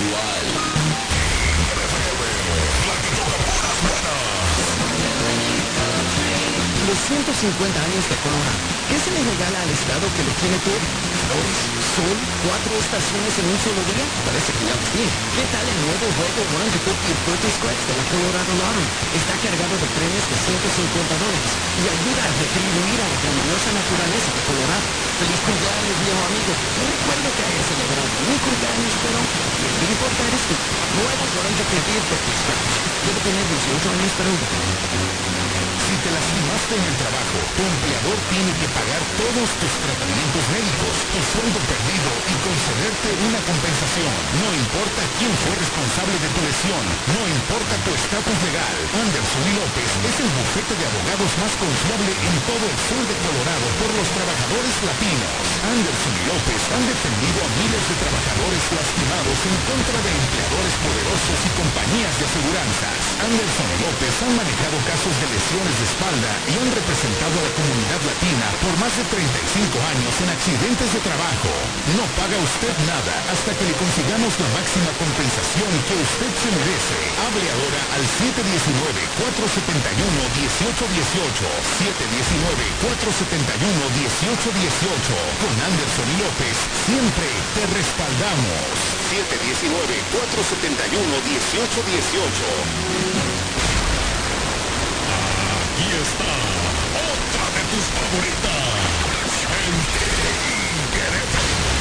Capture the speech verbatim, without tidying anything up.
actual. Los ciento cincuenta años de Colorado. ¿Qué se le regala al estado que lo tiene todo? Flores, sol, cuatro estaciones en un solo día. Parece que ya lo tiene. ¿Qué tal el nuevo juego Run to Cookie y Fruity Scratch de la Colorado Lottery? Está cargado de premios de ciento cincuenta dólares y ayuda a retribuir a la grandiosa naturaleza de Colorado. ¡Feliz cumpleaños, viejo amigo! Recuerdo que haya celebrado un cumpleaños, pero lo que importa eres tú. Nuevo Run to Cookie y Fruity Scratch. Debe tener dieciocho años, pero... Si te lastimaste en el trabajo, tu empleador tiene que pagar todos tus tratamientos médicos, tu sueldo perdido y concederte una compensación. No importa quién fue responsable de tu lesión, no importa tu estatus legal. Anderson y López es el bufete de abogados más confiable en todo el sur de Colorado por los trabajadores latinos. Anderson y López han defendido a miles de trabajadores lastimados en contra de empleadores poderosos y compañías de aseguranzas. Anderson y López han manejado casos de lesiones de espalda y han representado a la comunidad latina por más de treinta y cinco años en accidentes de trabajo. No paga usted nada hasta que le consigamos la máxima compensación que usted se merece. Hable ahora al siete uno nueve, cuatro siete uno, uno ocho uno ocho, siete uno nueve, cuatro siete uno, uno ocho uno ocho. Con Anderson y López siempre te respaldamos. siete uno nueve, cuatro siete uno, uno ocho uno ocho. Aquí está, otra de tus favoritas.